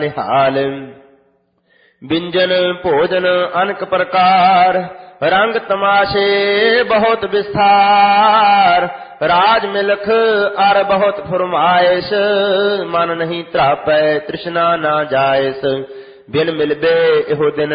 ਨਿਹਾਲ। ਬਿੰਜਨ ਭੋਜਨ ਅਨਕ ਪ੍ਰਕਾਰ, ਰੰਗ ਤਮਾਸ਼ੇ ਬਹੁਤ ਵਿਸਥਾਰ। ਰਾਜ ਮਿਲਖ ਅਰ ਬਹੁਤ ਫੁਰਮਾਇਸ਼, ਮਨ ਨਹੀਂ ਧਰਾਪੈ ਤ੍ਰਿਸ਼ਨਾ ਨਾ ਜਾਇਸ। ਬਿਨ ਮਿਲਬੇ ਇਹੋ ਦਿਨ